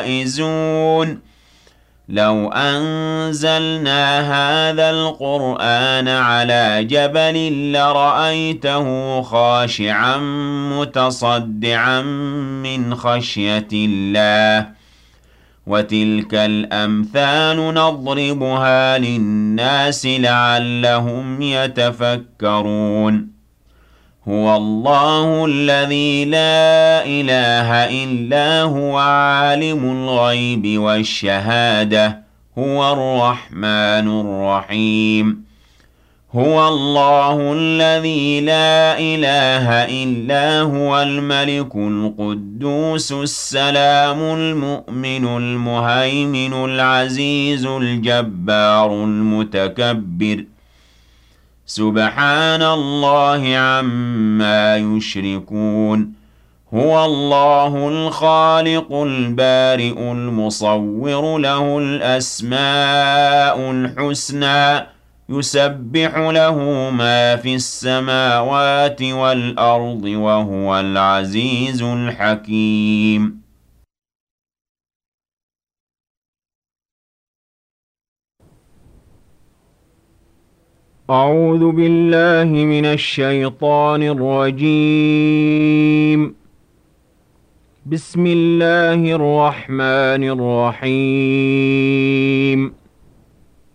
فائزون لو أنزلنا هذا القرآن على جبل لرأيته خاشعا متصدعا من خشية الله وتلك الأمثال نضربها للناس لعلهم يتفكرون هو الله الذي لا إله إلا هو عالم الغيب والشهادة هو الرحمن الرحيم هو الله الذي لا إله إلا هو الملك القدوس السلام المؤمن المهيمن العزيز الجبار المتكبر سبحان الله عما يشركون هو الله الخالق البارئ المصور له الأسماء الحسنى يسبح له ما في السماوات والأرض وهو العزيز الحكيم أعوذ بالله من الشيطان الرجيم بسم الله الرحمن الرحيم